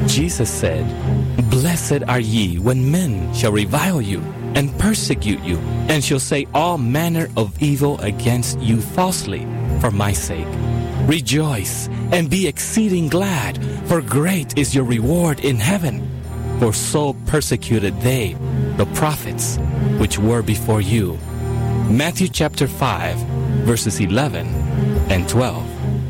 Jesus said, "Blessed are ye when men shall revile you and persecute you, and shall say all manner of evil against you falsely for my sake. Rejoice and be exceeding glad, for great is your reward in heaven. For so persecuted they the prophets which were before you." Matthew chapter 5, verses 11 and 12.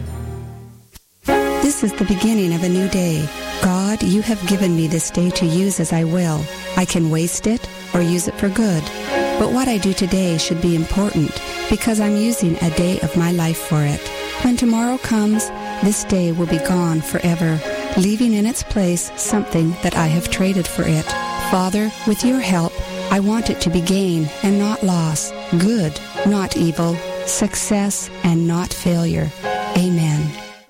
This is the beginning of a new day. God, you have given me this day to use as I will. I can waste it or use it for good. But what I do today should be important because I'm using a day of my life for it. When tomorrow comes, this day will be gone forever, leaving in its place something that I have traded for it. Father, with your help, I want it to be gain and not loss, good, not evil, success and not failure. Amen.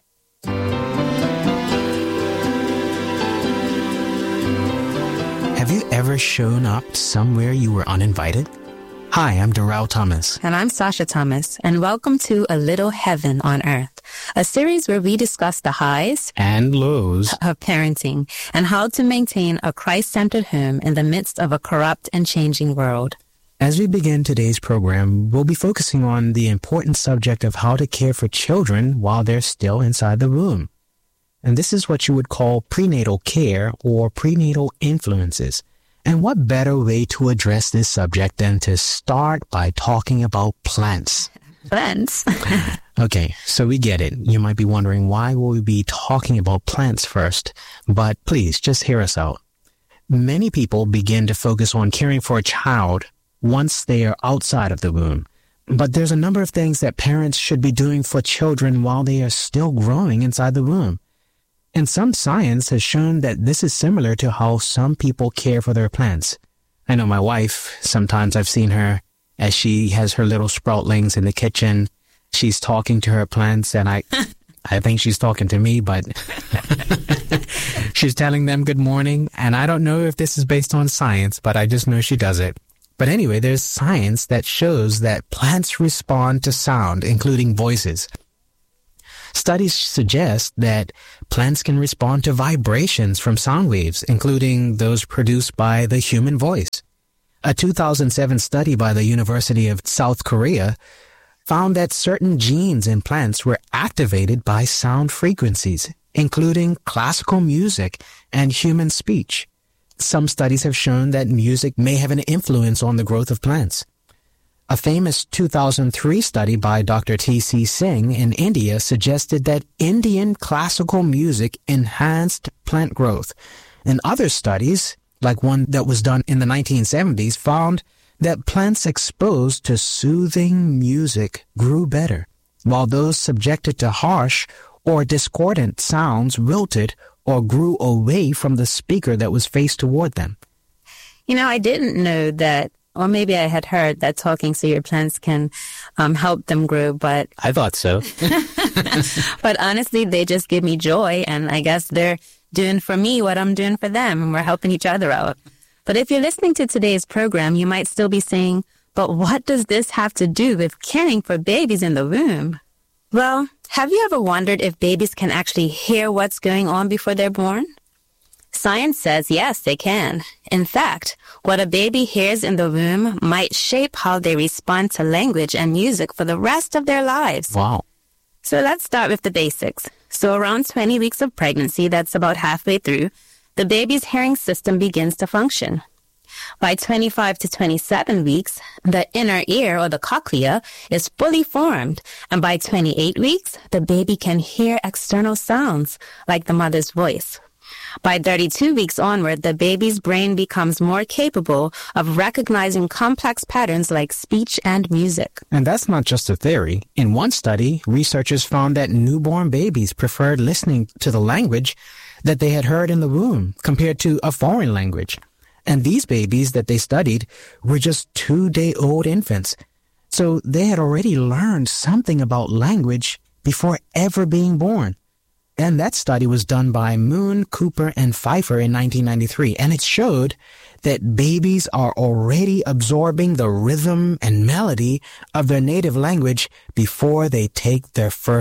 Have you ever shown up somewhere you were uninvited? Hi, I'm Darrell Thomas. And I'm Sasha Thomas, and welcome to A Little Heaven on Earth, a series where we discuss the highs and lows of parenting and how to maintain a Christ-centered home in the midst of a corrupt and changing world. As we begin today's program, we'll be focusing on the important subject of how to care for children while they're still inside the womb. And this is what you would call prenatal care or prenatal influences. And what better way to address this subject than to start by talking about plants? Plants? Okay, so we get it. You might be wondering, why will we be talking about plants first? But please, just hear us out. Many people begin to focus on caring for a child once they are outside of the womb. But there's a number of things that parents should be doing for children while they are still growing inside the womb. And some science has shown that this is similar to how some people care for their plants. I know my wife, sometimes I've seen her as she has her little sproutlings in the kitchen. She's talking to her plants, and I think she's talking to me, but she's telling them good morning. And I don't know if this is based on science, but I just know she does it. But anyway, there's science that shows that plants respond to sound, including voices. Studies suggest that plants can respond to vibrations from sound waves, including those produced by the human voice. A 2007 study by the University of South Korea found that certain genes in plants were activated by sound frequencies, including classical music and human speech. Some studies have shown that music may have an influence on the growth of plants. A famous 2003 study by Dr. T.C. Singh in India suggested that Indian classical music enhanced plant growth. And other studies, like one that was done in the 1970s, found that plants exposed to soothing music grew better, while those subjected to harsh or discordant sounds wilted or grew away from the speaker that was faced toward them. You know, I didn't know that, or maybe I had heard that talking to your plants can help them grow, but... I thought so. But honestly, they just give me joy, and I guess they're doing for me what I'm doing for them, and we're helping each other out. But if you're listening to today's program, you might still be saying, but what does this have to do with caring for babies in the womb? Well, have you ever wondered if babies can actually hear what's going on before they're born? Science says yes, they can. In fact, what a baby hears in the womb might shape how they respond to language and music for the rest of their lives. Wow. So let's start with the basics. So around 20 weeks of pregnancy, that's about halfway through, the baby's hearing system begins to function. By 25 to 27 weeks, the inner ear, or the cochlea, is fully formed. And by 28 weeks, the baby can hear external sounds, like the mother's voice. By 32 weeks onward, the baby's brain becomes more capable of recognizing complex patterns like speech and music. And that's not just a theory. In one study, researchers found that newborn babies preferred listening to the language that they had heard in the womb compared to a foreign language. And these babies that they studied were just 2-day-old infants. So they had already learned something about language before ever being born. And that study was done by Moon, Cooper, and Pfeiffer in 1993. And it showed that babies are already absorbing the rhythm and melody of their native language before they take their first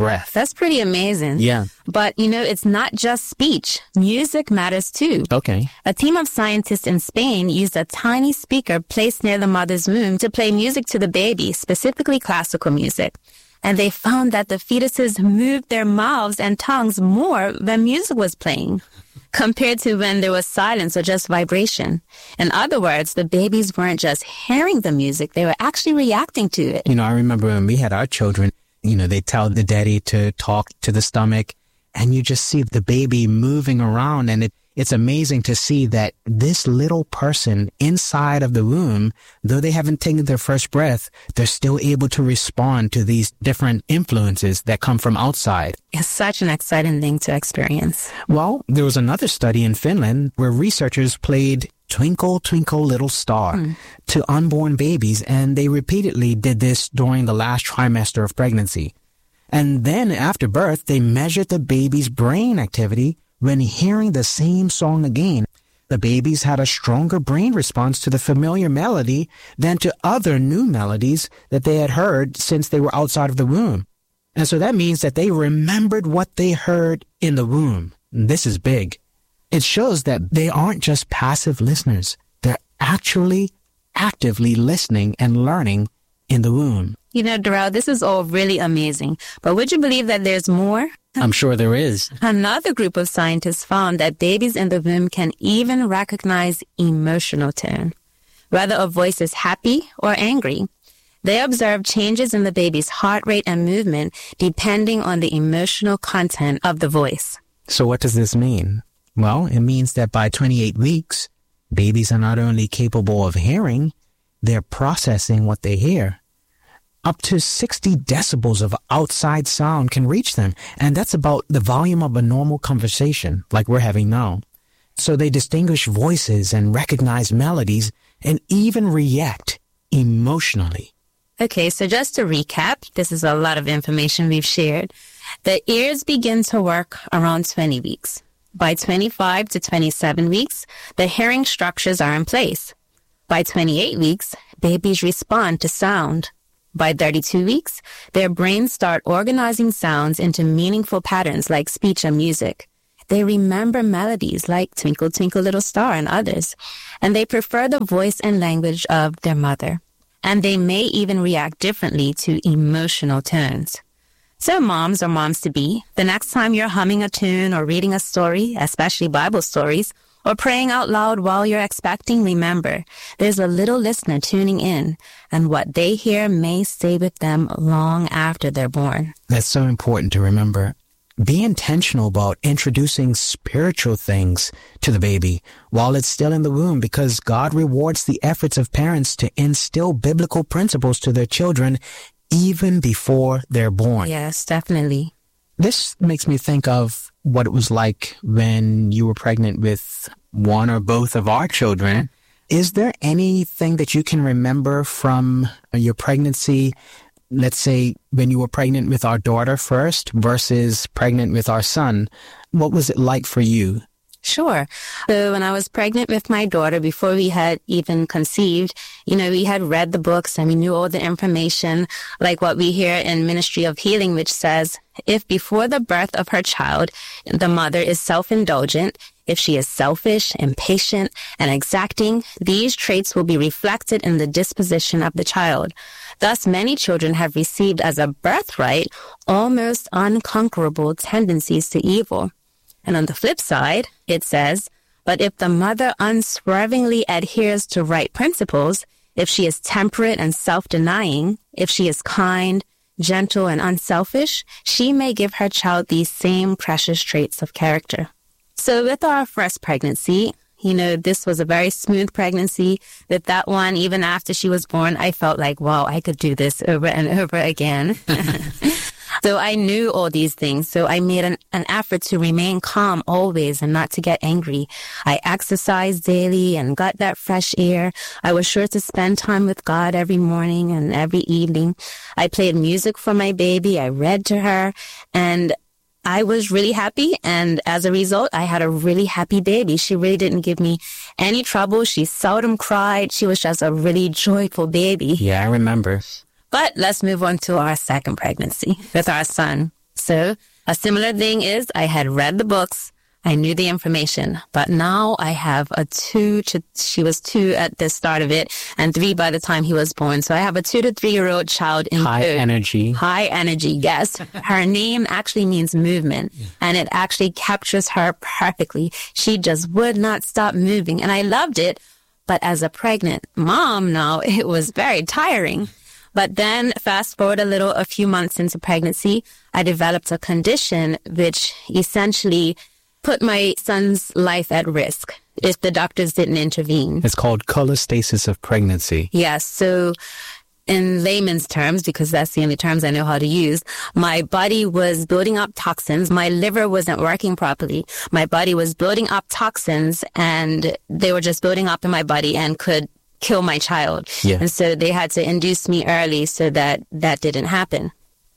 breath. That's pretty amazing. Yeah. But, it's not just speech. Music matters too. Okay. A team of scientists in Spain used a tiny speaker placed near the mother's womb to play music to the baby, specifically classical music. And they found that the fetuses moved their mouths and tongues more when music was playing, compared to when there was silence or just vibration. In other words, the babies weren't just hearing the music, they were actually reacting to it. I remember when we had our children, they tell the daddy to talk to the stomach, and you just see the baby moving around, and it's amazing to see that this little person inside of the womb, though they haven't taken their first breath, they're still able to respond to these different influences that come from outside. It's such an exciting thing to experience. Well, there was another study in Finland where researchers played Twinkle, Twinkle, Little Star to unborn babies, and they repeatedly did this during the last trimester of pregnancy. And then after birth, they measured the baby's brain activity when hearing the same song again. The babies had a stronger brain response to the familiar melody than to other new melodies that they had heard since they were outside of the womb. And so that means that they remembered what they heard in the womb. This is big. It shows that they aren't just passive listeners. They're actually actively listening and learning in the womb. Darrell, this is all really amazing. But would you believe that there's more? I'm sure there is. Another group of scientists found that babies in the womb can even recognize emotional tone, whether a voice is happy or angry. They observed changes in the baby's heart rate and movement depending on the emotional content of the voice. So what does this mean? Well, it means that by 28 weeks, babies are not only capable of hearing, they're processing what they hear. Up to 60 decibels of outside sound can reach them, and that's about the volume of a normal conversation like we're having now. So they distinguish voices and recognize melodies and even react emotionally. Okay, so just to recap, this is a lot of information we've shared. The ears begin to work around 20 weeks. By 25 to 27 weeks, the hearing structures are in place. By 28 weeks, babies respond to sound. By 32 weeks, their brains start organizing sounds into meaningful patterns like speech and music. They remember melodies like Twinkle, Twinkle, Little Star and others, and they prefer the voice and language of their mother. And they may even react differently to emotional tones. So moms or moms-to-be, the next time you're humming a tune or reading a story, especially Bible stories, or praying out loud while you're expecting, remember, there's a little listener tuning in, and what they hear may stay with them long after they're born. That's so important to remember. Be intentional about introducing spiritual things to the baby while it's still in the womb, because God rewards the efforts of parents to instill biblical principles to their children even before they're born. Yes, definitely. This makes me think of what it was like when you were pregnant with one or both of our children. Is there anything that you can remember from your pregnancy, let's say when you were pregnant with our daughter first versus pregnant with our son? What was it like for you? Sure. So when I was pregnant with my daughter, before we had even conceived, we had read the books and we knew all the information, like what we hear in Ministry of Healing, which says, if before the birth of her child, the mother is self-indulgent, if she is selfish, impatient, and exacting, these traits will be reflected in the disposition of the child. Thus, many children have received as a birthright almost unconquerable tendencies to evil. And on the flip side, it says, but if the mother unswervingly adheres to right principles, if she is temperate and self-denying, if she is kind, gentle, and unselfish, she may give her child these same precious traits of character. So with our first pregnancy, this was a very smooth pregnancy. With that one, even after she was born, I felt like, wow, I could do this over and over again. So I knew all these things. So I made an effort to remain calm always and not to get angry. I exercised daily and got that fresh air. I was sure to spend time with God every morning and every evening. I played music for my baby. I read to her, and I was really happy. And as a result, I had a really happy baby. She really didn't give me any trouble. She seldom cried. She was just a really joyful baby. Yeah, I remember. But let's move on to our second pregnancy with our son. So a similar thing is I had read the books. I knew the information, but now I have she was 2 at the start of it and 3 by the time he was born. So I have a 2 to 3-year-old child in high energy. High energy, yes. Her name actually means movement, and it actually captures her perfectly. She just would not stop moving, and I loved it. But as a pregnant mom now, it was very tiring. But then fast forward a few months into pregnancy, I developed a condition which essentially put my son's life at risk if the doctors didn't intervene. It's called cholestasis of pregnancy. Yes. So in layman's terms, because that's the only terms I know how to use, my body was building up toxins. My liver wasn't working properly. My body was building up toxins, and they were just building up in my body and could kill my child. Yeah. And so they had to induce me early so that didn't happen.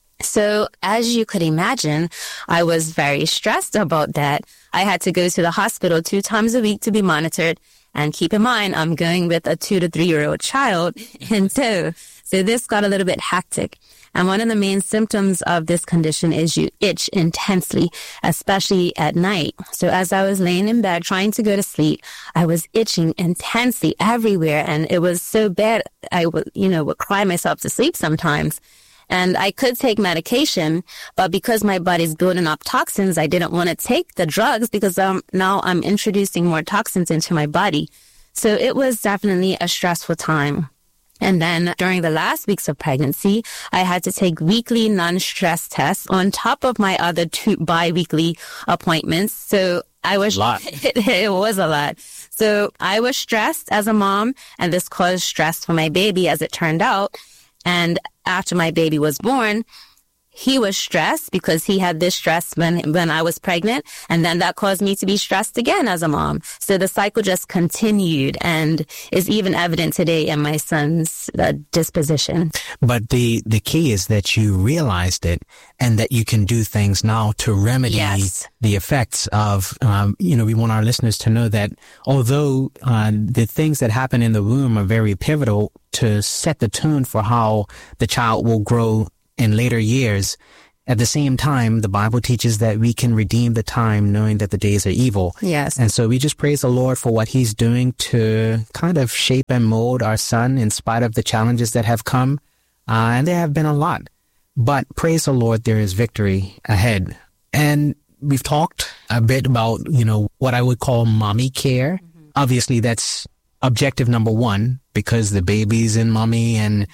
So as you could imagine, I was very stressed about that. I had to go to the hospital 2 times a week to be monitored. And keep in mind, I'm going with a 2 to 3-year-old child. And so this got a little bit hectic. And one of the main symptoms of this condition is you itch intensely, especially at night. So as I was laying in bed trying to go to sleep, I was itching intensely everywhere. And it was so bad, I would cry myself to sleep sometimes. And I could take medication, but because my body's building up toxins, I didn't want to take the drugs because now I'm introducing more toxins into my body. So it was definitely a stressful time. And then during the last weeks of pregnancy, I had to take weekly non-stress tests on top of my other 2 bi-weekly appointments. So I was, it was a lot. So I was stressed as a mom, and this caused stress for my baby as it turned out. And after my baby was born, he was stressed because he had this stress when I was pregnant. And then that caused me to be stressed again as a mom. So the cycle just continued and is even evident today in my son's disposition. But the key is that you realized it and that you can do things now to remedy the effects of, we want our listeners to know that although the things that happen in the womb are very pivotal to set the tone for how the child will grow in later years, at the same time, the Bible teaches that we can redeem the time knowing that the days are evil. Yes. And so we just praise the Lord for what he's doing to kind of shape and mold our son in spite of the challenges that have come. And there have been a lot. But praise the Lord, there is victory ahead. And we've talked a bit about, what I would call mommy care. Mm-hmm. Obviously, that's objective number 1 because the baby's in mommy, and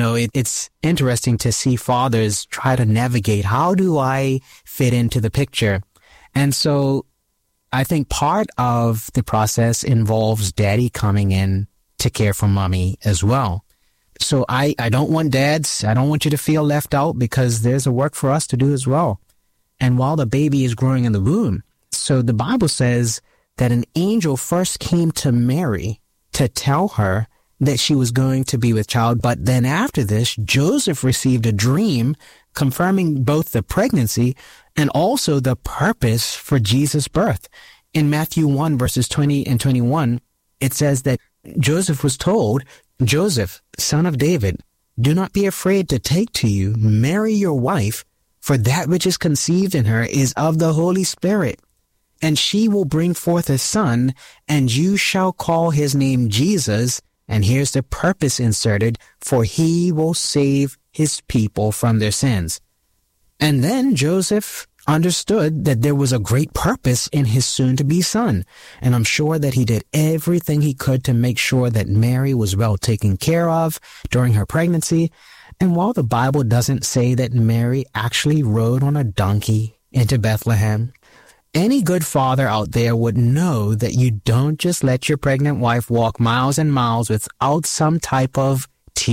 it's interesting to see fathers try to navigate, how do I fit into the picture? And so I think part of the process involves daddy coming in to care for mommy as well. So I don't want dads, I don't want you to feel left out, because there's a work for us to do as well. And while the baby is growing in the womb, so the Bible says that an angel first came to Mary to tell her that she was going to be with child. But then after this, Joseph received a dream confirming both the pregnancy and also the purpose for Jesus' birth. In Matthew 1, verses 20 and 21, it says that Joseph was told, "Joseph, son of David, do not be afraid to take to you Mary your wife, for that which is conceived in her is of the Holy Spirit. And she will bring forth a son, and you shall call his name Jesus." And here's the purpose inserted, "for he will save his people from their sins." And then Joseph understood that there was a great purpose in his soon-to-be son. And I'm sure that he did everything he could to make sure that Mary was well taken care of during her pregnancy. And while the Bible doesn't say that Mary actually rode on a donkey into Bethlehem, any good father out there would know that you don't just let your pregnant wife walk miles and miles without some type of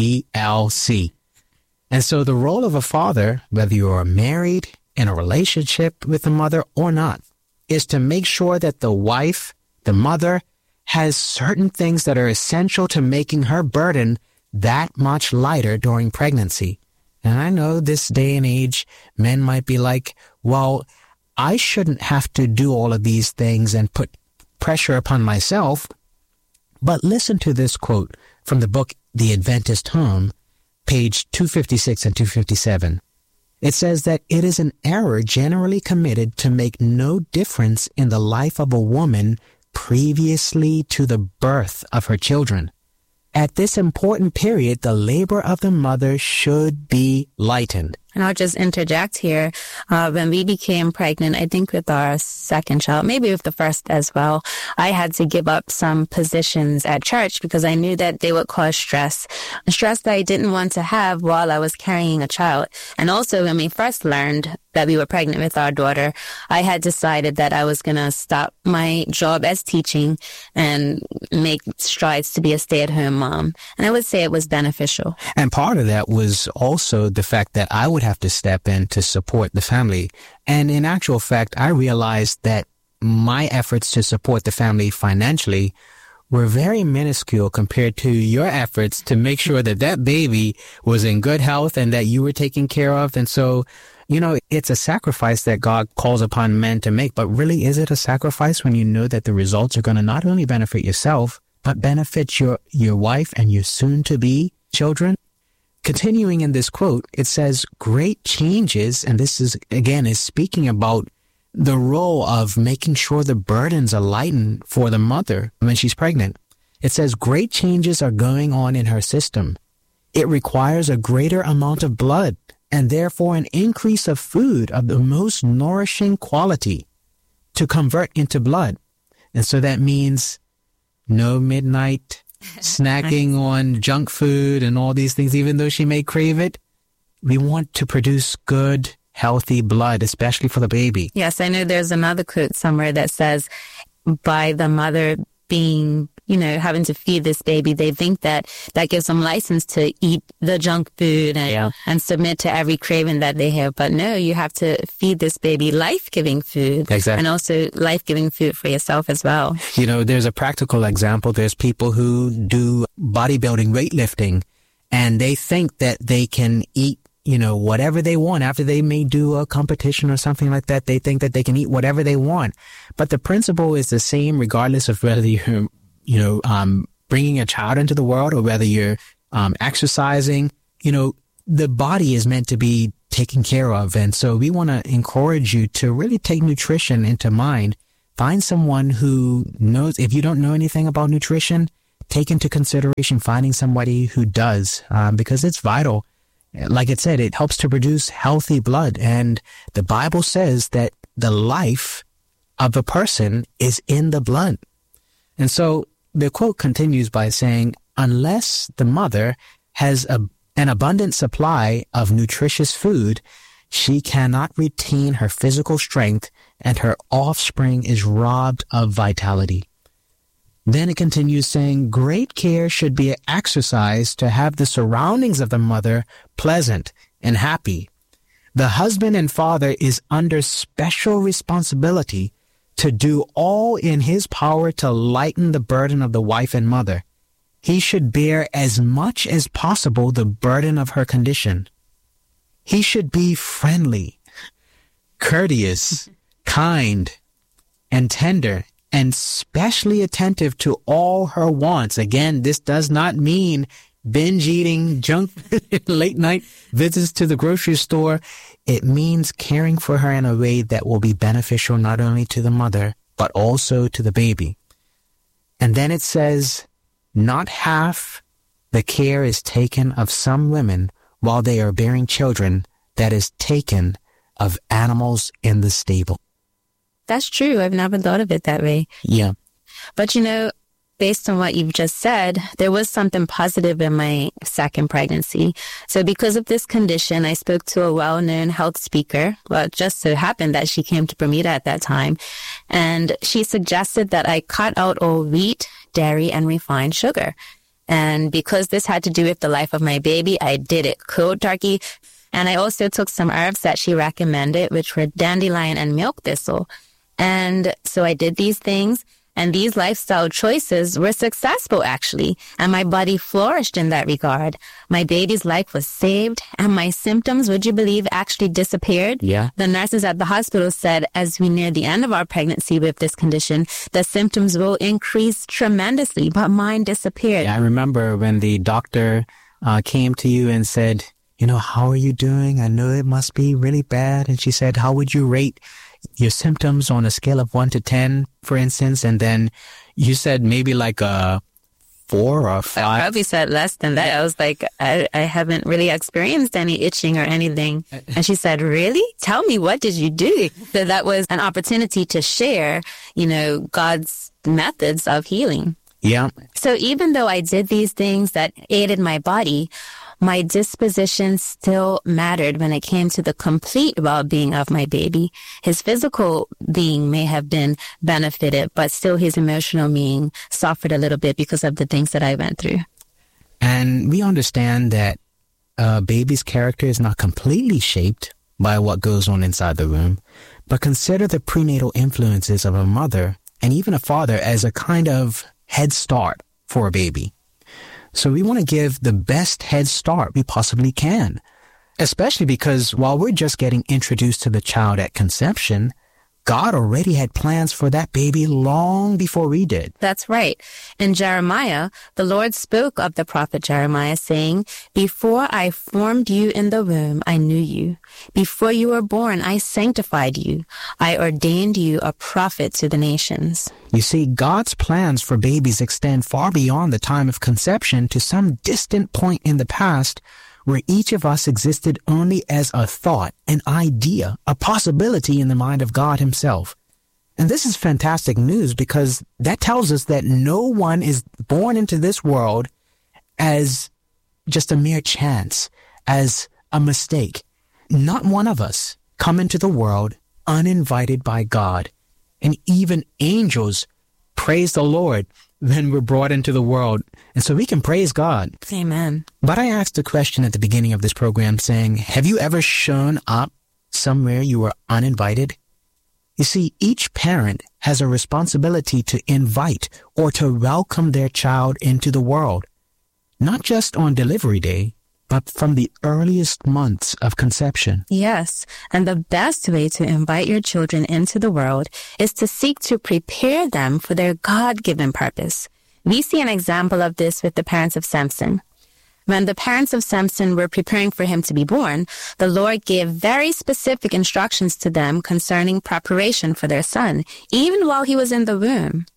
TLC. And so the role of a father, whether you are married, in a relationship with a mother or not, is to make sure that the wife, the mother, has certain things that are essential to making her burden that much lighter during pregnancy. And I know this day and age, men might be like, well, I shouldn't have to do all of these things and put pressure upon myself. But listen to this quote from the book, The Adventist Home, page 256 and 257. It says that it is an error generally committed to make no difference in the life of a woman previously to the birth of her children. At this important period, the labor of the mother should be lightened. And I'll just interject here. When we became pregnant, I think with our second child, maybe with the first as well, I had to give up some positions at church because I knew that they would cause stress that I didn't want to have while I was carrying a child. And also when we first learned that we were pregnant with our daughter, I had decided that I was going to stop my job as teaching and make strides to be a stay-at-home mom. And I would say it was beneficial. And part of that was also the fact that I would have to step in to support the family. And in actual fact, I realized that my efforts to support the family financially were very minuscule compared to your efforts to make sure that that baby was in good health and that you were taken care of. And so, you know, it's a sacrifice that God calls upon men to make. But really, is it a sacrifice when you know that the results are going to not only benefit yourself, but benefit your wife and your soon-to-be children? Continuing in this quote, it says, great changes, and this is, again, is speaking about the role of making sure the burdens are lightened for the mother when she's pregnant. It says, great changes are going on in her system. It requires a greater amount of blood and therefore an increase of food of the most nourishing quality to convert into blood. And so that means no midnight snacking on junk food and all these things, even though she may crave it. We want to produce good, healthy blood, especially for the baby. Yes, I know there's another quote somewhere that says, by the mother being, having to feed this baby, they think that gives them license to eat the junk food and submit to every craving that they have. But no, you have to feed this baby life-giving food. Exactly. And also life-giving food for yourself as well. There's a practical example. There's people who do bodybuilding, weightlifting, and they think that they can eat whatever they want after they may do a competition or something like that. They think that they can eat whatever they want. But the principle is the same regardless of whether you're, bringing a child into the world or whether you're exercising. The body is meant to be taken care of. And so we want to encourage you to really take nutrition into mind. Find someone who knows. If you don't know anything about nutrition, take into consideration finding somebody who does, because it's vital. Like it said, it helps to produce healthy blood. And the Bible says that the life of a person is in the blood. And so the quote continues by saying, unless the mother has an abundant supply of nutritious food, she cannot retain her physical strength and her offspring is robbed of vitality. Then it continues saying, great care should be exercised to have the surroundings of the mother pleasant and happy. The husband and father is under special responsibility to do all in his power to lighten the burden of the wife and mother. He should bear as much as possible the burden of her condition. He should be friendly, courteous, kind, and tender, and specially attentive to all her wants. Again, this does not mean binge eating, junk, late night visits to the grocery store. It means caring for her in a way that will be beneficial not only to the mother, but also to the baby. And then it says, not half the care is taken of some women while they are bearing children that is taken of animals in the stable. That's true. I've never thought of it that way. Yeah. But based on what you've just said, there was something positive in my second pregnancy. So because of this condition, I spoke to a well-known health speaker. Well, it just so happened that she came to Bermuda at that time. And she suggested that I cut out all wheat, dairy, and refined sugar. And because this had to do with the life of my baby, I did it cold turkey. And I also took some herbs that she recommended, which were dandelion and milk thistle. And so I did these things, and these lifestyle choices were successful, actually, and my body flourished in that regard. My baby's life was saved, and my symptoms, would you believe, actually disappeared? Yeah. The nurses at the hospital said, as we near the end of our pregnancy with this condition, the symptoms will increase tremendously, but mine disappeared. Yeah, I remember when the doctor came to you and said, how are you doing? I know it must be really bad. And she said, how would you rate your symptoms on a scale of 1 to 10, for instance? And then you said maybe like a 4 or 5. I probably said less than that. I was like, I haven't really experienced any itching or anything. And she said, really? Tell me, what did you do? So that was an opportunity to share, God's methods of healing. Yeah. So even though I did these things that aided my body, my disposition still mattered when it came to the complete well-being of my baby. His physical being may have been benefited, but still his emotional being suffered a little bit because of the things that I went through. And we understand that a baby's character is not completely shaped by what goes on inside the womb, but consider the prenatal influences of a mother and even a father as a kind of head start for a baby. So we want to give the best head start we possibly can, especially because while we're just getting introduced to the child at conception, God already had plans for that baby long before we did. That's right. In Jeremiah, the Lord spoke of the prophet Jeremiah saying, before I formed you in the womb, I knew you. Before you were born, I sanctified you. I ordained you a prophet to the nations. You see, God's plans for babies extend far beyond the time of conception to some distant point in the past where each of us existed only as a thought, an idea, a possibility in the mind of God himself. And this is fantastic news because that tells us that no one is born into this world as just a mere chance, as a mistake. Not one of us come into the world uninvited by God. And even angels praise the Lord when we're brought into the world. And so we can praise God. Amen. But I asked a question at the beginning of this program saying, have you ever shown up somewhere you were uninvited? You see, each parent has a responsibility to invite or to welcome their child into the world, not just on delivery day, but from the earliest months of conception. Yes, and the best way to invite your children into the world is to seek to prepare them for their God-given purpose. We see an example of this with the parents of Samson. When the parents of Samson were preparing for him to be born, the Lord gave very specific instructions to them concerning preparation for their son, even while he was in the womb.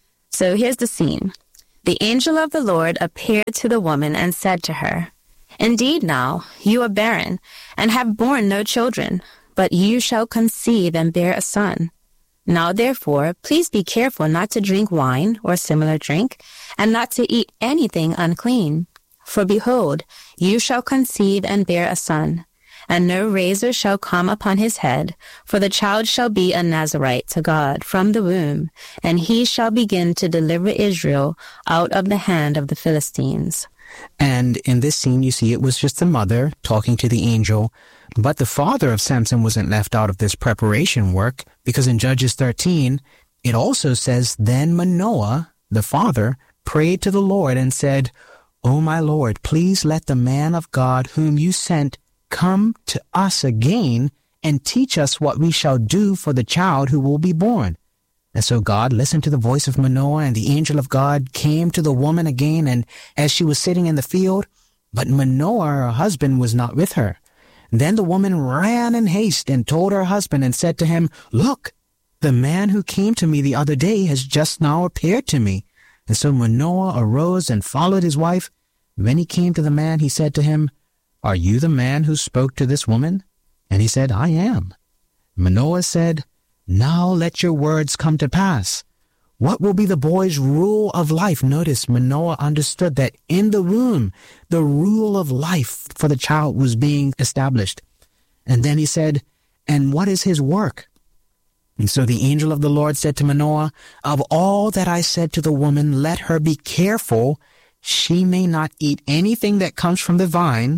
So here's the scene. The angel of the Lord appeared to the woman and said to her, indeed now, you are barren, and have borne no children, but you shall conceive and bear a son. Now therefore, please be careful not to drink wine or similar drink, and not to eat anything unclean. For behold, you shall conceive and bear a son, and no razor shall come upon his head, for the child shall be a Nazirite to God from the womb, and he shall begin to deliver Israel out of the hand of the Philistines. And in this scene, you see, it was just the mother talking to the angel, but the father of Samson wasn't left out of this preparation work, because in Judges 13, it also says, then Manoah, the father, prayed to the Lord and said, O my Lord, please let the man of God whom you sent come to us again and teach us what we shall do for the child who will be born. And so God listened to the voice of Manoah, and the angel of God came to the woman again, and as she was sitting in the field, but Manoah, her husband, was not with her. Then the woman ran in haste and told her husband and said to him, look, the man who came to me the other day has just now appeared to me. And so Manoah arose and followed his wife. When he came to the man, he said to him, are you the man who spoke to this woman? And he said, I am. Manoah said, now let your words come to pass. What will be the boy's rule of life? Notice Manoah understood that in the womb, the rule of life for the child was being established. And then he said, and what is his work? And so the angel of the Lord said to Manoah, of all that I said to the woman, let her be careful. She may not eat anything that comes from the vine,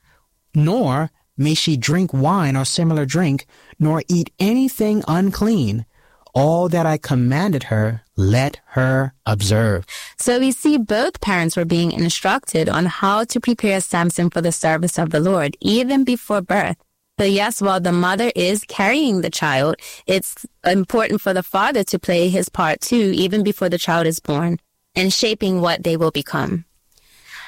nor may she drink wine or similar drink, nor eat anything unclean. All that I commanded her, let her observe. So we see both parents were being instructed on how to prepare Samson for the service of the Lord, even before birth. So yes, while the mother is carrying the child, it's important for the father to play his part too, even before the child is born, in shaping what they will become.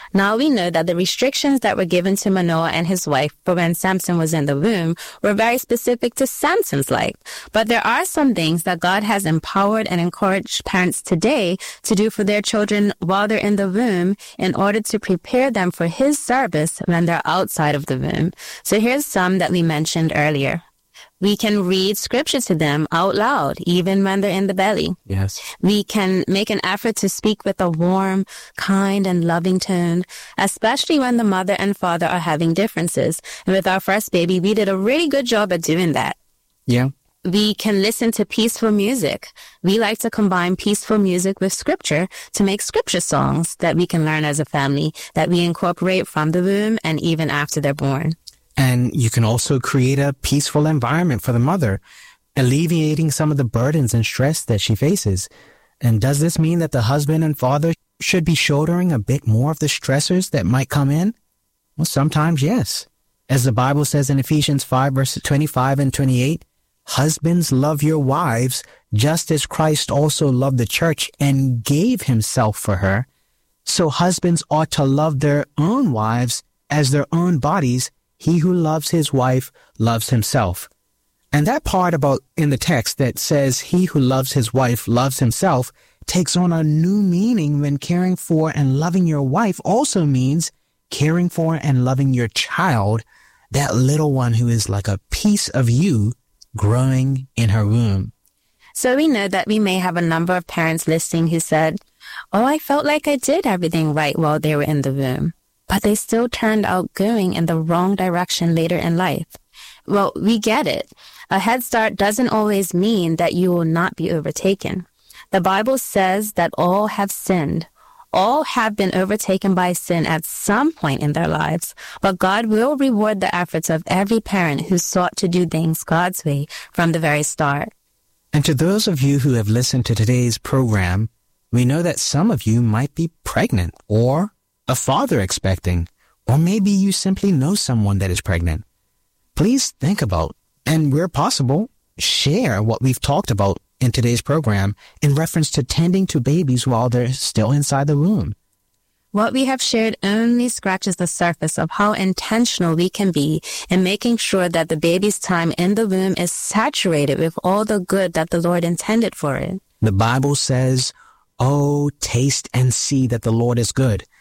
Now we know that the restrictions that were given to Manoah and his wife for when Samson was in the womb were very specific to Samson's life. But there are some things that God has empowered and encouraged parents today to do for their children while they're in the womb in order to prepare them for his service when they're outside of the womb. So here's some that we mentioned earlier. We can read scripture to them out loud, even when they're in the belly. Yes. We can make an effort to speak with a warm, kind, and loving tone, especially when the mother and father are having differences. And with our first baby, we did a really good job at doing that. Yeah. We can listen to peaceful music. We like to combine peaceful music with scripture to make scripture songs that we can learn as a family, that we incorporate from the womb and even after they're born. And you can also create a peaceful environment for the mother, alleviating some of the burdens and stress that she faces. And does this mean that the husband and father should be shouldering a bit more of the stressors that might come in? Well, sometimes yes. As the Bible says in Ephesians 5, verses 25 and 28, husbands, love your wives, just as Christ also loved the church and gave himself for her. So husbands ought to love their own wives as their own bodies. He who loves his wife loves himself. And that part about in the text that says he who loves his wife loves himself takes on a new meaning when caring for and loving your wife also means caring for and loving your child, that little one who is like a piece of you growing in her womb. So we know that we may have a number of parents listening who said, "Oh, I felt like I did everything right while they were in the womb," but they still turned out going in the wrong direction later in life. Well, we get it. A head start doesn't always mean that you will not be overtaken. The Bible says that all have sinned. All have been overtaken by sin at some point in their lives, but God will reward the efforts of every parent who sought to do things God's way from the very start. And to those of you who have listened to today's program, we know that some of you might be pregnant or a father expecting, or maybe you simply know someone that is pregnant. Please think about, and where possible, share what we've talked about in today's program in reference to tending to babies while they're still inside the womb. What we have shared only scratches the surface of how intentional we can be in making sure that the baby's time in the womb is saturated with all the good that the Lord intended for it. The Bible says, "Oh, taste and see that the Lord is good."